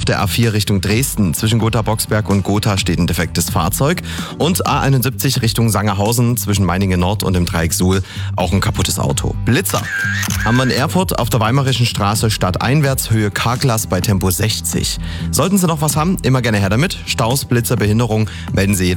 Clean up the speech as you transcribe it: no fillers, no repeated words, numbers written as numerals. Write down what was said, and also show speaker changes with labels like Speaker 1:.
Speaker 1: der A4 Richtung Dresden. Zwischen Gotha-Boxberg und Gotha steht ein defektes Fahrzeug. Und A71 Richtung Sangerhausen zwischen Meiningen Nord und dem Dreieck Suhl auch ein kaputtes Auto. Blitzer. Ammann Airport auf der Weimarischen Straße stadteinwärts Höhe Karglas bei Tempo 60. Sollten Sie noch was haben, immer gerne her damit. Staus, Blitzer, Behinderung melden Sie